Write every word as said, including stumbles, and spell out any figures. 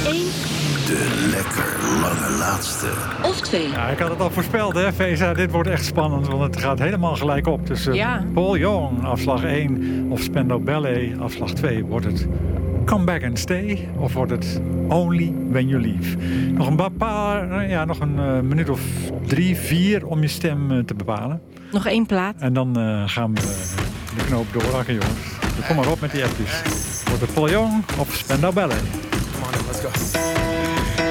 één. De lekker lange laatste. Of twee. Ja, ik had het al voorspeld, hè, Vesa. Dit wordt echt spannend, want het gaat helemaal gelijk op. Dus uh, Ja. Paul Young, afslag één, of Spandau Ballet, afslag twee. Wordt het Come Back and Stay, of wordt het Only When You Leave? Nog een paar, ja, nog een uh, minuut of drie, vier om je stem uh, te bepalen. Nog één plaat. En dan uh, gaan we uh, de knoop doorhakken, jongens. Dus kom maar op met die appjes. Wordt het Paul Young of Spandau Ballet? Come on, let's go.